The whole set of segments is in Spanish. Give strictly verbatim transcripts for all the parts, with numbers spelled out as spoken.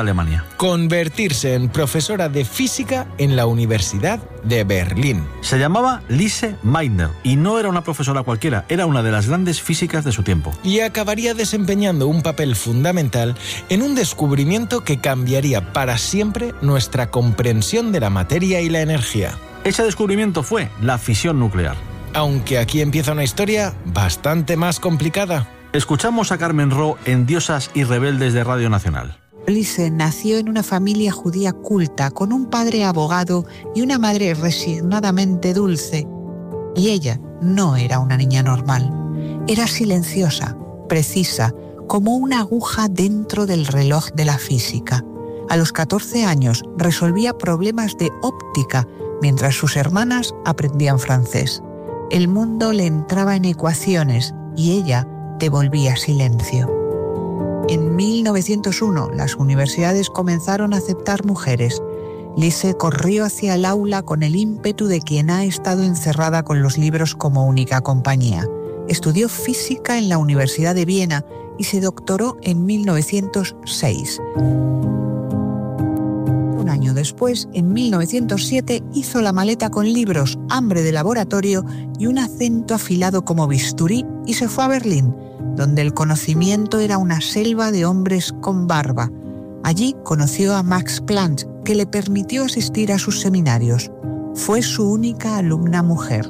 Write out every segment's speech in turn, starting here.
Alemania. Convertirse en profesora de física en la Universidad de Berlín. Se llamaba Lise Meitner y no era una profesora cualquiera, era una de las grandes físicas de su tiempo. Y acabaría desempeñando un papel fundamental en un descubrimiento que cambiaría para siempre nuestra comprensión de la materia y la energía. Ese descubrimiento fue la fisión nuclear. Aunque aquí empieza una historia bastante más complicada. Escuchamos a Carmen Ro en Diosas y Rebeldes de Radio Nacional. Lise nació en una familia judía culta, con un padre abogado y una madre resignadamente dulce. Y ella no era una niña normal. Era silenciosa, precisa, como una aguja dentro del reloj de la física. A los catorce años resolvía problemas de óptica, mientras sus hermanas aprendían francés. El mundo le entraba en ecuaciones y ella devolvía silencio. En mil novecientos uno, las universidades comenzaron a aceptar mujeres. Lise corrió hacia el aula con el ímpetu de quien ha estado encerrada con los libros como única compañía. Estudió física en la Universidad de Viena y se doctoró en mil novecientos seis. Un año después, en mil novecientos siete, hizo la maleta con libros, hambre de laboratorio y un acento afilado como bisturí y se fue a Berlín, donde el conocimiento era una selva de hombres con barba. Allí conoció a Max Planck, que le permitió asistir a sus seminarios. Fue su única alumna mujer.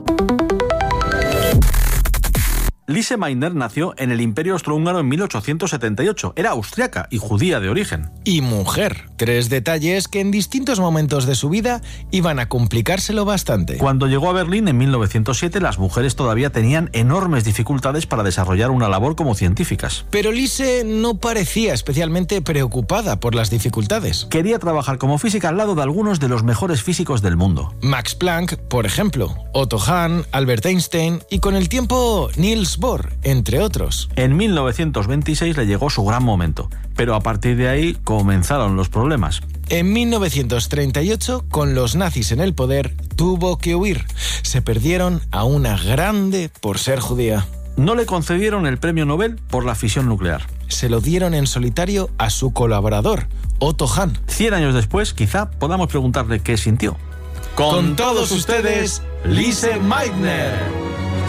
Lise Meitner nació en el Imperio Austrohúngaro en mil ochocientos setenta y ocho. Era austriaca y judía de origen. Y mujer. Tres detalles que en distintos momentos de su vida iban a complicárselo bastante. Cuando llegó a Berlín en mil novecientos siete, las mujeres todavía tenían enormes dificultades para desarrollar una labor como científicas. Pero Lise no parecía especialmente preocupada por las dificultades. Quería trabajar como física al lado de algunos de los mejores físicos del mundo. Max Planck, por ejemplo, Otto Hahn, Albert Einstein y con el tiempo Niels Bohr, entre otros. En mil novecientos veintiséis le llegó su gran momento, pero a partir de ahí comenzaron los problemas. En mil novecientos treinta y ocho, con los nazis en el poder, tuvo que huir. Se perdieron a una grande por ser judía. No le concedieron el premio Nobel por la fisión nuclear. Se lo dieron en solitario a su colaborador, Otto Hahn. Cien años después, quizá podamos preguntarle qué sintió. Con, Con todos ustedes, Lise Meitner.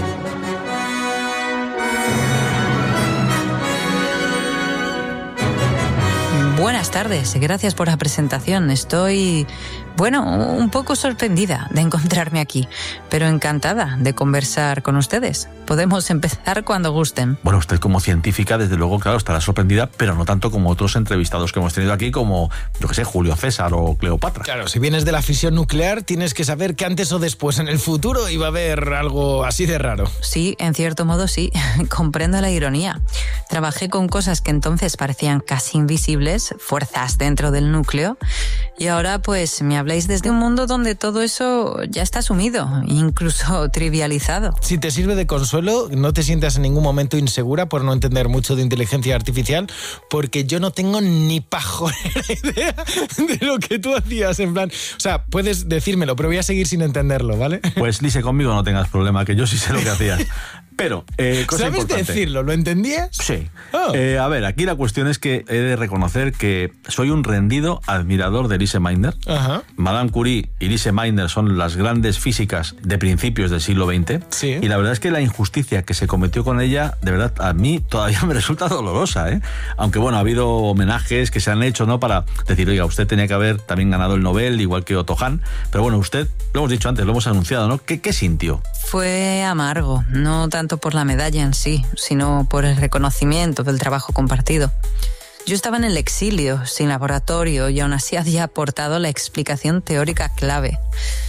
Buenas tardes, gracias por la presentación. Estoy, bueno, un poco sorprendida de encontrarme aquí, pero encantada de conversar con ustedes. Podemos empezar cuando gusten. Bueno, usted como científica, desde luego, claro, estará sorprendida, pero no tanto como otros entrevistados que hemos tenido aquí, como, yo qué sé, Julio César o Cleopatra. Claro, si vienes de la fisión nuclear, tienes que saber que antes o después en el futuro iba a haber algo así de raro. Sí, en cierto modo sí, comprendo la ironía. Trabajé con cosas que entonces parecían casi invisibles, fuerzas dentro del núcleo, y ahora pues me habláis desde un mundo donde todo eso ya está asumido, incluso trivializado. Si te sirve de consuelo, no te sientas en ningún momento insegura por no entender mucho de inteligencia artificial, porque yo no tengo ni pajolera idea de lo que tú hacías, en plan, o sea, puedes decírmelo, pero voy a seguir sin entenderlo, ¿vale? Pues Lise, conmigo no tengas problema, que yo sí sé lo que hacías. Pero, eh, cosa ¿sabes importante. decirlo? ¿Lo entendías? Sí. Oh. Eh, a ver, aquí la cuestión es que he de reconocer que soy un rendido admirador de Lise Meitner. Ajá. Madame Curie y Lise Meitner son las grandes físicas de principios del siglo veinte. Sí. Y la verdad es que la injusticia que se cometió con ella, de verdad, a mí todavía me resulta dolorosa, ¿eh? Aunque, bueno, ha habido homenajes que se han hecho, ¿no? Para decir, oiga, usted tenía que haber también ganado el Nobel, igual que Otto Hahn. Pero bueno, usted, lo hemos dicho antes, lo hemos anunciado, ¿no? ¿Qué, qué sintió? Fue amargo, no tanto por la medalla en sí, sino por el reconocimiento del trabajo compartido. Yo estaba en el exilio, sin laboratorio, y aún así había aportado la explicación teórica clave.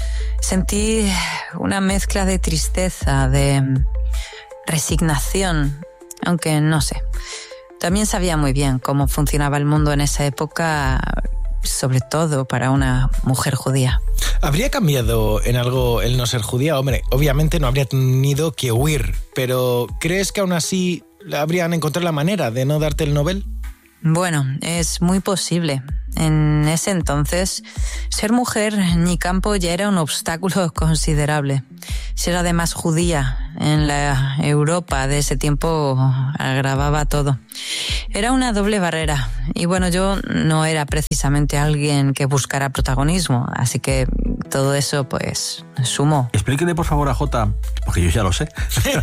Sentí una mezcla de tristeza, de resignación, aunque no sé. También sabía muy bien cómo funcionaba el mundo en esa época, sobre todo para una mujer judía. ¿Habría cambiado en algo el no ser judía? Hombre, obviamente no habría tenido que huir, pero ¿crees que aún así habrían encontrado la manera de no darte el Nobel? Bueno, es muy posible. En ese entonces, ser mujer en mi campo ya era un obstáculo considerable. Ser además judía en la Europa de ese tiempo agravaba todo. Era una doble barrera. Y bueno, yo no era precisamente alguien que buscara protagonismo, así que todo eso pues sumó. Explíquele por favor a Jota, porque yo ya lo sé.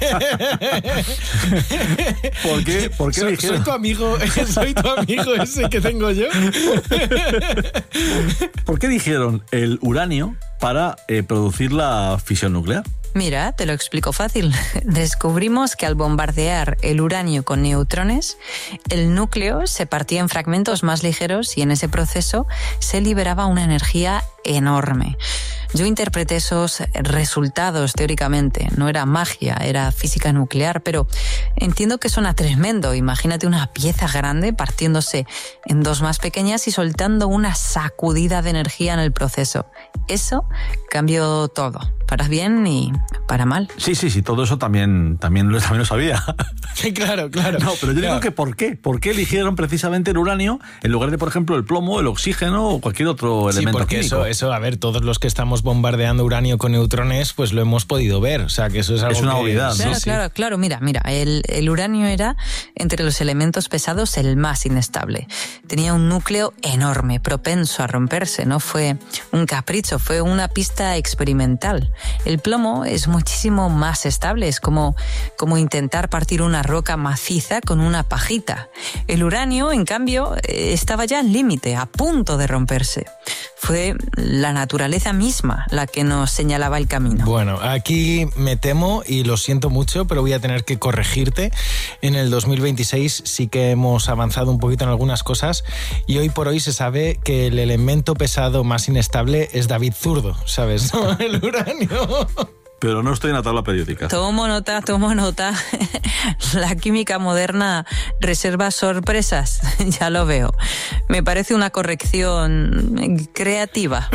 ¿Por qué? ¿Por qué soy, soy tu amigo, soy tu amigo ese que tengo yo. ¿Por qué dijeron el uranio para eh, producir la fisión nuclear? Mira, te lo explico fácil. Descubrimos que al bombardear el uranio con neutrones, el núcleo se partía en fragmentos más ligeros y en ese proceso se liberaba una energía enorme. Yo interpreté esos resultados teóricamente. No era magia, era física nuclear, pero entiendo que suena tremendo. Imagínate una pieza grande partiéndose en dos más pequeñas y soltando una sacudida de energía en el proceso. Eso cambió todo, para bien y para mal. Sí, sí, sí, todo eso también, también, lo, también lo sabía. Claro, claro. No, pero yo claro. digo que ¿por qué? ¿Por qué eligieron precisamente el uranio en lugar de, por ejemplo, el plomo, el oxígeno o cualquier otro sí, elemento porque químico? Eso, eso, a ver, todos los que estamos bombardeando uranio con neutrones, pues lo hemos podido ver. O sea, que eso es algo Es una que, obviedad, ¿no? Claro, Sí. claro, claro. Mira, mira, el, el uranio era, entre los elementos pesados, el más inestable. Tenía un núcleo enorme, propenso a romperse. No fue un capricho, fue una pista experimental. El plomo es muchísimo más estable. Es como, como intentar partir una roca maciza con una pajita. El uranio, en cambio, estaba ya al límite, a punto de romperse. Fue la naturaleza misma la que nos señalaba el camino. Bueno, aquí me temo y lo siento mucho, pero voy a tener que corregirte. En el dos mil veintiséis sí que hemos avanzado un poquito en algunas cosas y hoy por hoy se sabe que el elemento pesado más inestable es David Zurdo, ¿sabes? ¿No? El uranio. Pero no estoy en la tabla periódica. Tomo nota, tomo nota. La química moderna reserva sorpresas, ya lo veo. Me parece una corrección creativa.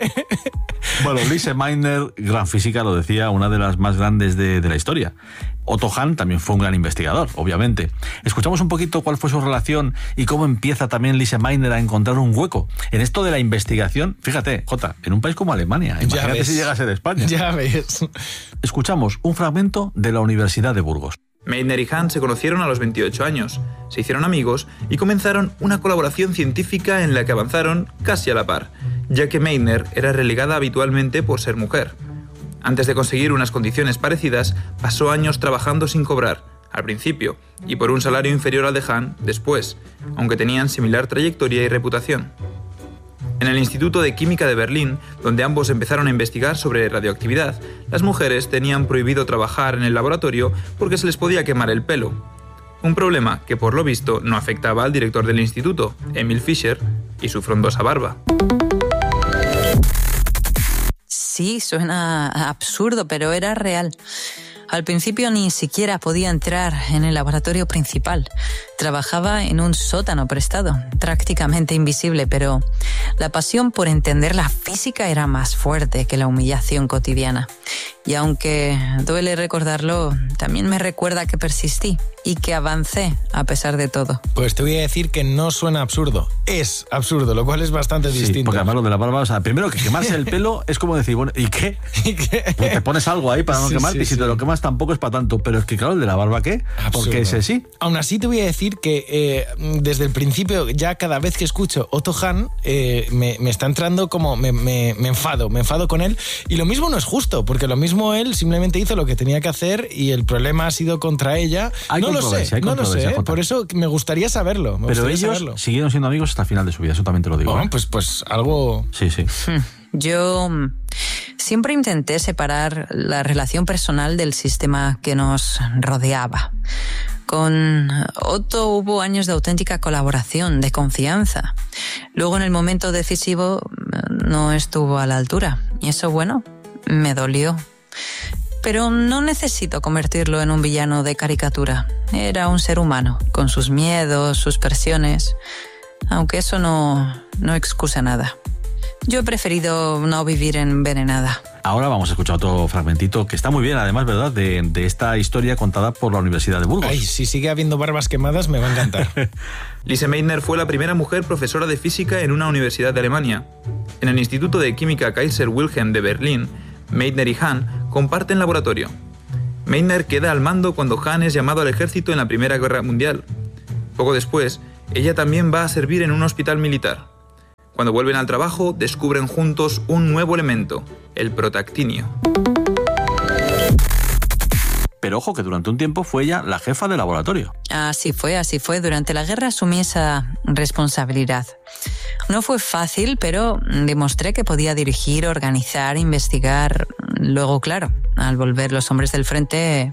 Bueno, Lise Meitner, gran física, lo decía, una de las más grandes de, de la historia. Otto Hahn también fue un gran investigador, obviamente. Escuchamos un poquito cuál fue su relación y cómo empieza también Lise Meitner a encontrar un hueco en esto de la investigación. Fíjate, Jota, en un país como Alemania, imagínate si llegase de España. Ya ves. Escuchamos un fragmento de la Universidad de Burgos. Meitner y Hahn se conocieron a los veintiocho años, se hicieron amigos y comenzaron una colaboración científica en la que avanzaron casi a la par, ya que Meitner era relegada habitualmente por ser mujer. Antes de conseguir unas condiciones parecidas, pasó años trabajando sin cobrar, al principio, y por un salario inferior al de Hahn después, aunque tenían similar trayectoria y reputación. En el Instituto de Química de Berlín, donde ambos empezaron a investigar sobre radioactividad, las mujeres tenían prohibido trabajar en el laboratorio porque se les podía quemar el pelo. Un problema que, por lo visto, no afectaba al director del instituto, Emil Fischer, y su frondosa barba. Sí, suena absurdo, pero era real. Al principio ni siquiera podía entrar en el laboratorio principal. Trabajaba en un sótano prestado, prácticamente invisible, pero la pasión por entender la física era más fuerte que la humillación cotidiana. Y aunque duele recordarlo, también me recuerda que persistí y que avancé a pesar de todo. Pues te voy a decir que no suena absurdo, es absurdo, lo cual es bastante Sí, distinto. porque además lo de la barba, o sea, primero que quemarse el pelo es como decir, bueno, ¿y qué? ¿Y qué? Pues te pones algo ahí para no Sí, quemarte sí, y si sí. te lo quemas tampoco es para tanto. Pero es que claro, el de la barba, ¿qué? Absurdo. Porque ese sí. Aún así te voy a decir que eh, desde el principio, ya cada vez que escucho Otto Hahn, eh, me, me está entrando como, me, me, me enfado, me enfado con él. Y lo mismo no es justo, porque lo mismo él simplemente hizo lo que tenía que hacer y el problema ha sido contra ella. Hay no lo sé, controversia, hay no lo sé, controversia, ¿eh? Jota. Por eso me gustaría saberlo. Me Pero gustaría ellos saberlo. siguieron siendo amigos hasta el final de su vida, eso también te lo digo. Bueno, ¿eh? pues, pues algo... Sí, sí. Yo siempre intenté separar la relación personal del sistema que nos rodeaba. Con Otto hubo años de auténtica colaboración, de confianza. Luego, en el momento decisivo, no estuvo a la altura. Y eso, bueno, me dolió. Pero no necesito convertirlo en un villano de caricatura. Era un ser humano, con sus miedos, sus presiones, aunque eso no, no excusa nada. Yo he preferido no vivir envenenada. Ahora vamos a escuchar otro fragmentito que está muy bien, además, ¿verdad?, de, de esta historia contada por la Universidad de Burgos. Ay, si sigue habiendo barbas quemadas me va a encantar. Lise Meitner fue la primera mujer profesora de física en una universidad de Alemania. En el Instituto de Química Kaiser Wilhelm de Berlín, Meitner y Hahn comparten laboratorio. Meitner queda al mando cuando Hahn es llamado al ejército en la Primera Guerra Mundial. Poco después, ella también va a servir en un hospital militar. Cuando vuelven al trabajo, descubren juntos un nuevo elemento, el protactinio. Pero ojo, que durante un tiempo fue ella la jefa de laboratorio. Así fue, así fue. Durante la guerra asumí esa responsabilidad. No fue fácil, pero demostré que podía dirigir, organizar, investigar. Luego, claro, al volver los hombres del frente,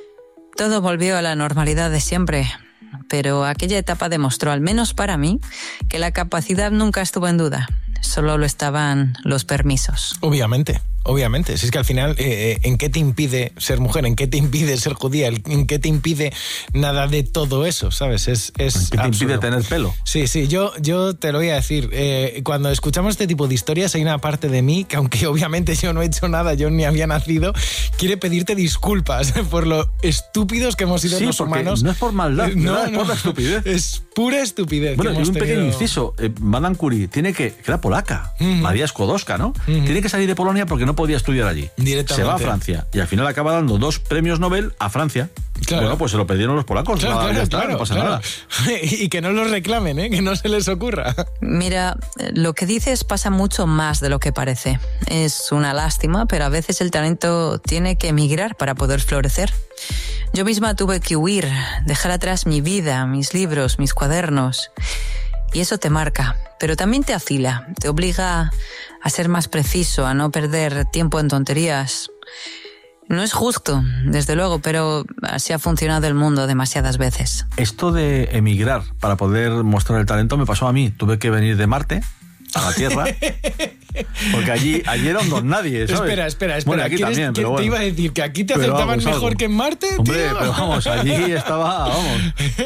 todo volvió a la normalidad de siempre. Pero aquella etapa demostró, al menos para mí, que la capacidad nunca estuvo en duda. Solo lo estaban los permisos. Obviamente. Obviamente, si es que al final, eh, ¿en qué te impide ser mujer? ¿En qué te impide ser judía? ¿En qué te impide nada de todo eso? ¿Sabes? Es, es ¿En qué te absurdo. impide tener pelo? Sí, sí, yo, yo te lo voy a decir. Eh, cuando escuchamos este tipo de historias, hay una parte de mí que, aunque obviamente yo no he hecho nada, yo ni había nacido, quiere pedirte disculpas por lo estúpidos que hemos sido Sí, los porque humanos. no es por maldad, no, ¿verdad? Es no, por la estupidez. Es pura estupidez. Bueno, que y hemos un tenido... pequeño inciso. Eh, Madame Curie tiene que, que era polaca, Uh-huh. María Skłodowska, ¿no? Uh-huh. Tiene que salir de Polonia porque no podía estudiar allí. Directamente. Se va a Francia y al final acaba dando dos premios Nobel a Francia. Claro. Bueno, pues se lo perdieron los polacos. Claro, nada, claro, ya está, claro, no pasa claro. nada. Y que no los reclamen, ¿eh? Que no se les ocurra. Mira, lo que dices pasa mucho más de lo que parece. Es una lástima, pero a veces el talento tiene que emigrar para poder florecer. Yo misma tuve que huir, dejar atrás mi vida, mis libros, mis cuadernos. Y eso te marca, pero también te afila, te obliga a ser más preciso, a no perder tiempo en tonterías. No es justo, desde luego, pero así ha funcionado el mundo demasiadas veces. Esto de emigrar para poder mostrar el talento me pasó a mí. Tuve que venir de Marte a la Tierra porque allí, allí era un don nadie, ¿sabes? Espera, espera, espera. Bueno, aquí ¿Quieres- también, ¿Quién pero bueno. te iba a decir? ¿Que aquí te Pero aceptaban vamos, mejor algo. que en Marte, Hombre, tío? pero vamos, allí estaba, vamos,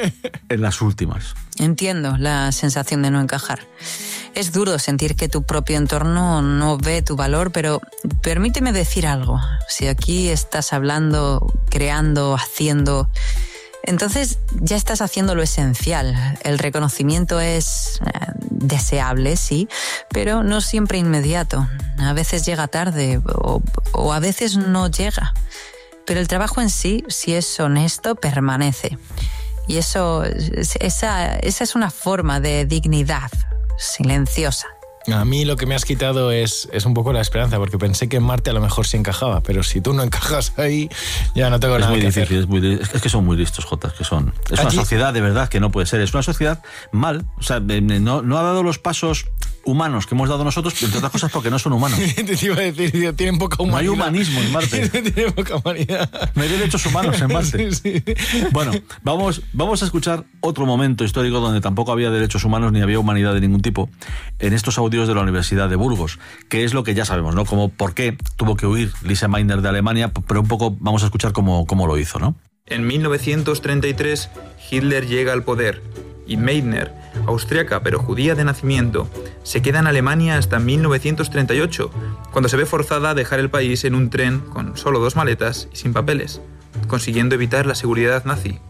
en las últimas. Entiendo la sensación de no encajar. Es duro sentir que tu propio entorno no ve tu valor, pero permíteme decir algo. Si aquí estás hablando, creando, haciendo, entonces ya estás haciendo lo esencial. El reconocimiento es eh, deseable, sí, pero no siempre inmediato. A veces llega tarde o, o a veces no llega. Pero el trabajo en sí, si es honesto, permanece. Y eso, esa, esa es una forma de dignidad silenciosa. A mí lo que me has quitado es, es un poco la esperanza, porque pensé que en Marte a lo mejor sí encajaba, pero si tú no encajas ahí, ya no tengo Es nada muy que difícil, hacer. es, muy, li- es que son muy listos, Jotas, que son. Es una Allí- sociedad de verdad que no puede ser. Es una sociedad mal. O sea, de- de- no, no ha dado los pasos humanos que hemos dado nosotros, entre otras cosas porque no son humanos. Te iba a decir, tío, tienen poca No hay humanidad. humanismo en Marte. Tienen poca humanidad. No hay derechos humanos en Marte. Sí, sí. Bueno, vamos, vamos a escuchar otro momento histórico donde tampoco había derechos humanos ni había humanidad de ningún tipo, en estos audios de la Universidad de Burgos, que es lo que ya sabemos, ¿no? Como por qué tuvo que huir Lise Meitner de Alemania, pero un poco vamos a escuchar cómo, cómo lo hizo, ¿no? En mil novecientos treinta y tres, Hitler llega al poder y Meitner, austriaca pero judía de nacimiento, se queda en Alemania hasta mil novecientos treinta y ocho, cuando se ve forzada a dejar el país en un tren con solo dos maletas y sin papeles, consiguiendo evitar la seguridad nazi.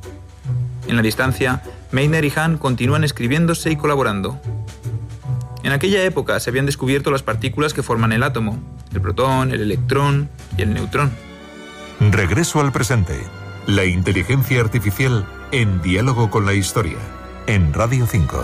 En la distancia, Meitner y Hahn continúan escribiéndose y colaborando. En aquella época se habían descubierto las partículas que forman el átomo, el protón, el electrón y el neutrón. Regreso al presente. La inteligencia artificial en diálogo con la historia. En Radio cinco.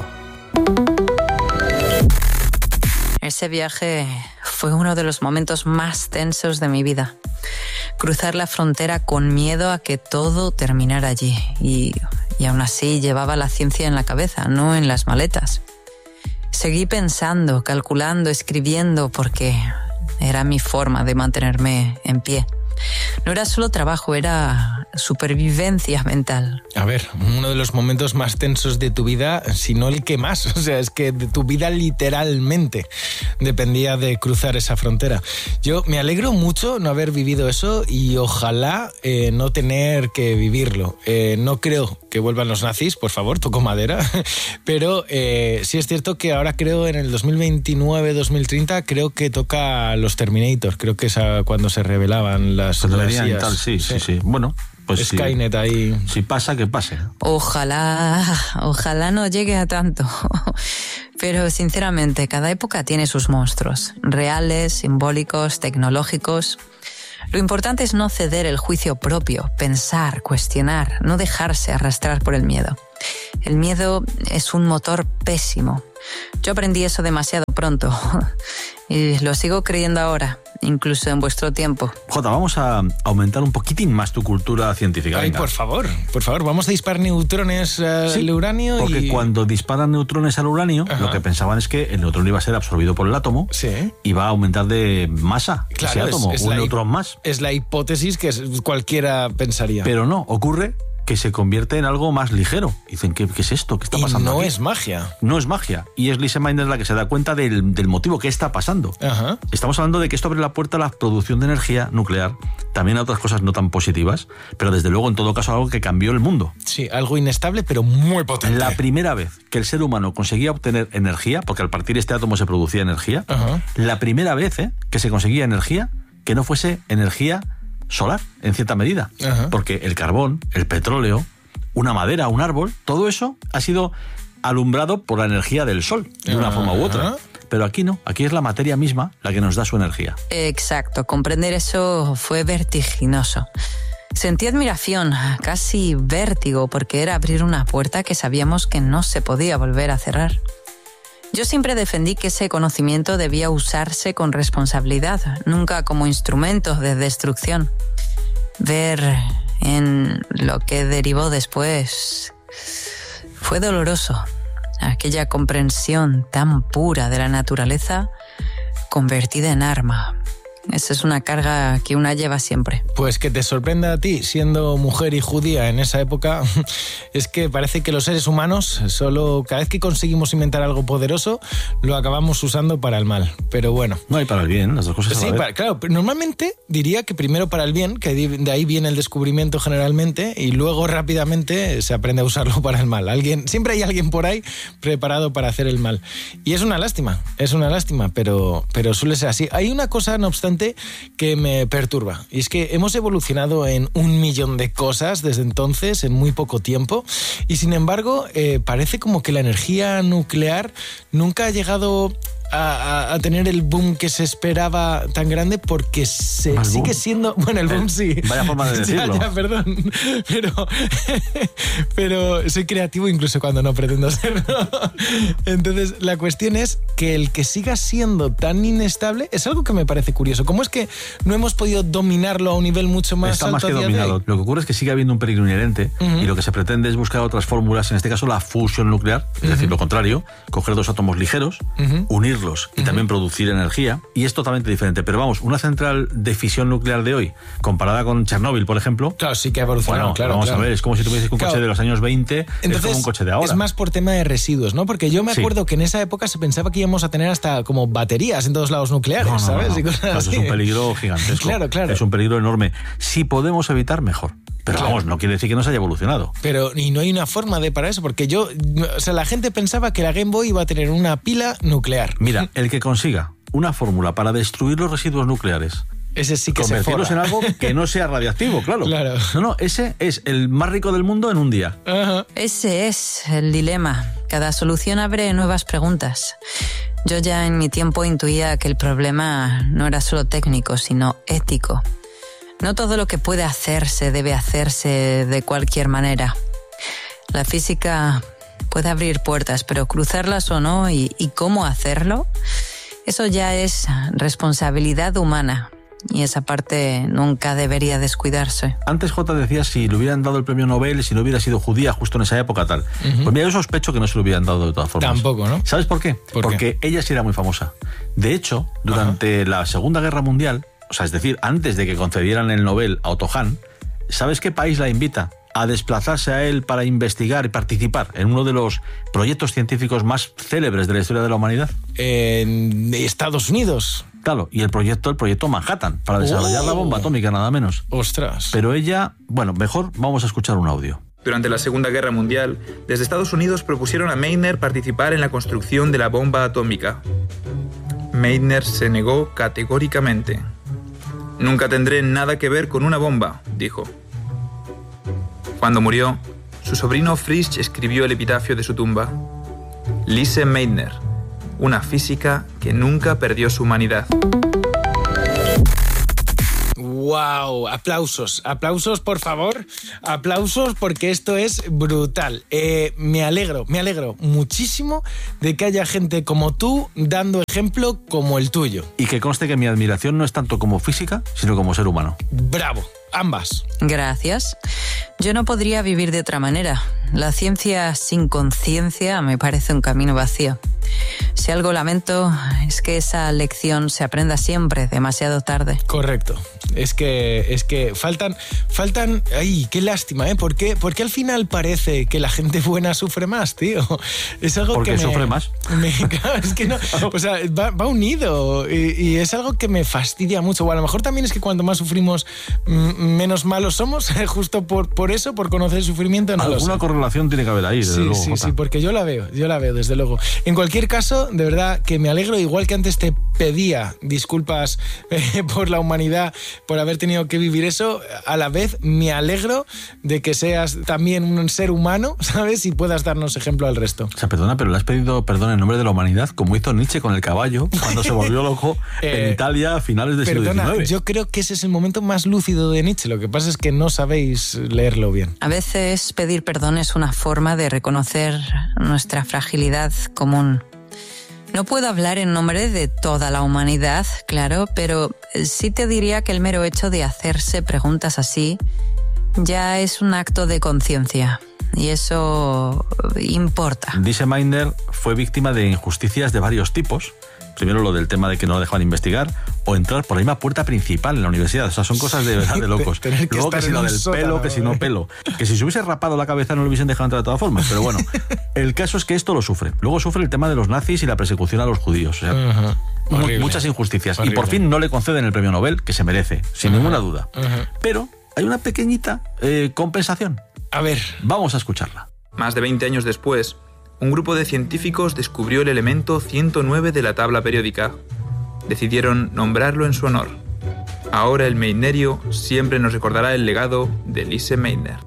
Ese viaje fue uno de los momentos más tensos de mi vida. Cruzar la frontera con miedo a que todo terminara allí. Y, y aún así llevaba la ciencia en la cabeza, no en las maletas. Seguí pensando, calculando, escribiendo, porque era mi forma de mantenerme en pie. No era solo trabajo, era supervivencia mental. A ver, uno de los momentos más tensos de tu vida, si no el que más, o sea, es que de tu vida literalmente dependía de cruzar esa frontera. Yo me alegro mucho no haber vivido eso y ojalá eh, no tener que vivirlo. Eh, no creo que vuelvan los nazis, por favor, toco madera, pero eh, sí es cierto que ahora creo en el dos mil veintinueve dos mil treinta creo que toca los Terminator, creo que es a cuando se revelaban las, Cuando las venían I As. y tal, sí, sí, sí. Bueno, pues Skynet si, ahí. Si pasa, que pase. Ojalá, ojalá no llegue a tanto. Pero sinceramente, cada época tiene sus monstruos, reales, simbólicos, tecnológicos. Lo importante es no ceder el juicio propio, pensar, cuestionar, no dejarse arrastrar por el miedo. El miedo es un motor pésimo. Yo aprendí eso demasiado pronto y lo sigo creyendo ahora, incluso en vuestro tiempo. Jota, vamos a aumentar un poquitín más tu cultura científica. Ay, Venga. por favor, por favor, vamos a disparar neutrones al Sí, uranio. Porque y... cuando disparan neutrones al uranio, Ajá. lo que pensaban es que el neutrón iba a ser absorbido por el átomo Sí. y va a aumentar de masa Claro, ese átomo, es- es un la hi- neutrón más. Es la hipótesis que cualquiera pensaría. Pero no, ocurre que se convierte en algo más ligero. Dicen, ¿qué, qué es esto? ¿Qué está y pasando no aquí? es magia. No es magia. Y es Lise Meitner la que se da cuenta del, del motivo que está pasando. Ajá. Estamos hablando de que esto abre la puerta a la producción de energía nuclear, también a otras cosas no tan positivas, pero desde luego, en todo caso, algo que cambió el mundo. Sí, algo inestable, pero muy potente. La primera vez que el ser humano conseguía obtener energía, porque al partir este átomo se producía energía, Ajá. la primera vez ¿eh? que se conseguía energía que no fuese energía solar, en cierta medida. Ajá. Porque el carbón, el petróleo, una madera, un árbol, todo eso ha sido alumbrado por la energía del sol, de una Ajá. forma u otra. Pero aquí no, aquí es la materia misma la que nos da su energía. Exacto, comprender eso fue vertiginoso. Sentí admiración, casi vértigo, porque era abrir una puerta que sabíamos que no se podía volver a cerrar. Yo siempre defendí que ese conocimiento debía usarse con responsabilidad, nunca como instrumento de destrucción. Ver en lo que derivó después fue doloroso. Aquella comprensión tan pura de la naturaleza convertida en arma. Esa es una carga que una lleva siempre. Pues que te sorprenda a ti, siendo mujer y judía en esa época, es que parece que los seres humanos, solo cada vez que conseguimos inventar algo poderoso, lo acabamos usando para el mal. Pero bueno. No hay para el bien, las dos cosas a Sí, la vez. para- claro, pero normalmente diría que primero para el bien, que de ahí viene el descubrimiento generalmente, y luego rápidamente se aprende a usarlo para el mal. Alguien, siempre hay alguien por ahí preparado para hacer el mal. Y es una lástima, es una lástima, pero, pero suele ser así. Hay una cosa, no obstante, que me perturba, y es que hemos evolucionado en un millón de cosas desde entonces, en muy poco tiempo, y sin embargo, eh, parece como que la energía nuclear nunca ha llegado a, a, a tener el boom que se esperaba tan grande, porque se ¿El sigue boom? siendo... Bueno, el boom Eh, sí. vaya forma de decirlo. Ya, ya, perdón. Pero, pero soy creativo incluso cuando no pretendo serlo. Entonces, la cuestión es que el que siga siendo tan inestable es algo que me parece curioso. ¿Cómo es que no hemos podido dominarlo a un nivel mucho más Está alto más que a día de dominado. hoy? Lo que ocurre es que sigue habiendo un peligro inherente Ujú. y lo que se pretende es buscar otras fórmulas, en este caso la fusión nuclear, es decir, lo contrario, coger dos átomos ligeros, Ujú. unirlos y también producir energía, y es totalmente diferente. Pero vamos, una central de fisión nuclear de hoy, comparada con Chernóbil, por ejemplo, Claro, sí que ha evolucionado, bueno, claro. vamos claro. a ver, es como si tuvieses un Claro. coche de los años veinte, es como un coche de ahora. Es más por tema de residuos, ¿no? Porque yo me Sí. acuerdo que en esa época se pensaba que íbamos a tener hasta como baterías en todos lados nucleares, No, no, ¿sabes? no, no. Y cosas Claro, eso así. es un peligro gigantesco. Claro, claro. Es un peligro enorme. Si podemos evitar, mejor. Pero Claro. vamos, no quiere decir que no se haya evolucionado. Pero y no hay una forma de para eso, porque yo, o sea, la gente pensaba que la Game Boy iba a tener una pila nuclear. Mira, el que consiga una fórmula para destruir los residuos nucleares, Ese sí que se convertirlos en forra. algo que no sea radiactivo, claro. Claro. No, no, ese es el más rico del mundo en un día. Ajá. Ese es el dilema. Cada solución abre nuevas preguntas. Yo ya en mi tiempo intuía que el problema no era solo técnico, sino ético. No todo lo que puede hacerse debe hacerse de cualquier manera. La física puede abrir puertas, pero cruzarlas o no y, y cómo hacerlo, eso ya es responsabilidad humana. Y esa parte nunca debería descuidarse. Antes J decía si le hubieran dado el premio Nobel, si no hubiera sido judía justo en esa época, tal. Pues mira, yo sospecho que no se lo hubieran dado de todas formas. Tampoco, ¿no? ¿Sabes por qué? ¿Por Porque ella sí era muy famosa. De hecho, durante la Segunda Guerra Mundial, o sea, es decir, antes de que concedieran el Nobel a Otto Hahn, ¿sabes qué país la invita a desplazarse a él para investigar y participar en uno de los proyectos científicos más célebres de la historia de la humanidad? En Estados Unidos. Claro, y el proyecto, el proyecto Manhattan, para desarrollar oh. la bomba atómica, nada menos. Ostras. Pero ella, bueno, mejor vamos a escuchar un audio. Durante la Segunda Guerra Mundial, desde Estados Unidos propusieron a Meitner participar en la construcción de la bomba atómica. Meitner se negó categóricamente. «Nunca tendré nada que ver con una bomba», dijo. Cuando murió, su sobrino Frisch escribió el epitafio de su tumba. Lise Meitner, una física que nunca perdió su humanidad. ¡Wow! Aplausos, aplausos por favor, aplausos porque esto es brutal. Eh, me alegro, me alegro muchísimo de que haya gente como tú dando ejemplo como el tuyo. Y que conste que mi admiración no es tanto como física, sino como ser humano. ¡Bravo! Ambas. Gracias. Yo no podría vivir de otra manera. La ciencia sin conciencia me parece un camino vacío. Si algo lamento es que esa lección se aprenda siempre demasiado tarde. Correcto. Es que, es que faltan, faltan, ay, qué lástima, ¿eh? ¿Por qué, por qué al final parece que la gente buena sufre más, tío? Es algo ¿Por qué que me, sufre más? Me, claro, es que no, o sea, va, va unido y, y es algo que me fastidia mucho. O a lo mejor también es que cuanto más sufrimos, menos malos somos, justo por, por eso, por conocer el sufrimiento. No Alguna lo sé. correlación tiene que haber ahí, desde sí, luego. Sí, Jota. sí, porque yo la veo, yo la veo, desde luego. En cualquier caso, de verdad que me alegro, igual que antes te pedía disculpas eh, por la humanidad, por haber tenido que vivir eso, a la vez me alegro de que seas también un ser humano, ¿sabes? Y puedas darnos ejemplo al resto. O sea, perdona, pero le has pedido perdón en nombre de la humanidad, como hizo Nietzsche con el caballo, cuando se volvió loco eh, en Italia a finales del siglo Perdona, diecinueve. yo creo que ese es el momento más lúcido de Nietzsche, lo que pasa es que no sabéis leerlo bien. A veces pedir perdón es una forma de reconocer nuestra fragilidad común. No puedo hablar en nombre de toda la humanidad, claro, pero sí te diría que el mero hecho de hacerse preguntas así ya es un acto de conciencia. Y eso importa. Lise Meitner fue víctima de injusticias de varios tipos. Primero lo del tema de que no lo dejaban investigar o entrar por la misma puerta principal en la universidad. O sea, son cosas de verdad de locos. Tener que Luego que estar si en lo un del sótano, pelo, que si no pelo. Que si se hubiese rapado la cabeza no lo hubiesen dejado entrar de todas formas. Pero bueno, el caso es que esto lo sufre. Luego sufre el tema de los nazis y la persecución a los judíos. O sea, Uh-huh. mu- Horrible. muchas injusticias. Horrible. Y por fin no le conceden el premio Nobel, que se merece, sin Uh-huh. ninguna duda. Uh-huh. Pero hay una pequeñita eh, compensación. A ver. Vamos a escucharla. Más de veinte años después, un grupo de científicos descubrió el elemento ciento nueve de la tabla periódica. Decidieron nombrarlo en su honor. Ahora el Meitnerio siempre nos recordará el legado de Lise Meitner.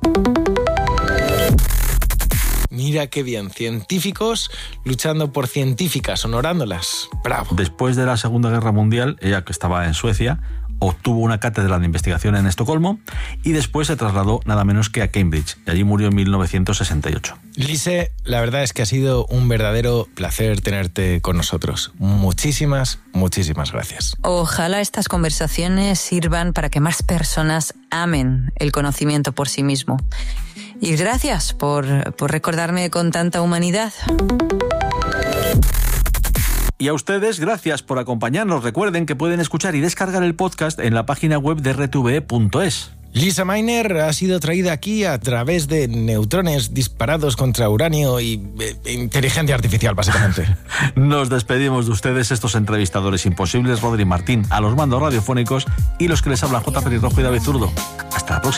Mira qué bien, científicos luchando por científicas, honorándolas. Bravo. Después de la Segunda Guerra Mundial, ella que estaba en Suecia, obtuvo una cátedra de investigación en Estocolmo y después se trasladó nada menos que a Cambridge. Y allí murió en mil novecientos sesenta y ocho. Lise, la verdad es que ha sido un verdadero placer tenerte con nosotros. Muchísimas, muchísimas gracias. Ojalá estas conversaciones sirvan para que más personas amen el conocimiento por sí mismo. Y gracias por, por recordarme con tanta humanidad. Y a ustedes, gracias por acompañarnos. Recuerden que pueden escuchar y descargar el podcast en la página web de R T V E punto es. Lise Meitner ha sido traída aquí a través de neutrones disparados contra uranio y eh, inteligencia artificial, básicamente. Nos despedimos de ustedes, estos entrevistadores imposibles, Rodri Martín, a los mandos radiofónicos y los que les hablan J. Pelirrojo y David Zurdo. Hasta la próxima.